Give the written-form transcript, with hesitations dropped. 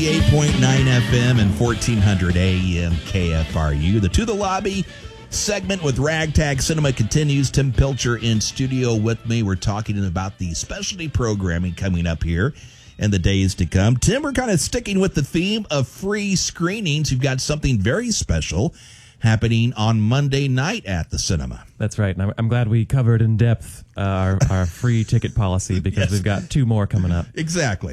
98.9 FM and 1400 AM KFRU. The To the Lobby segment with Ragtag Cinema continues. Tim Pilcher in studio with me. We're talking about the specialty programming coming up here in the days to come. Tim, we're kind of sticking with the theme of free screenings. You've got something very special happening on Monday night at the cinema. That's right. And I'm glad we covered in depth our free ticket policy because Yes. we've got two more coming up. Exactly.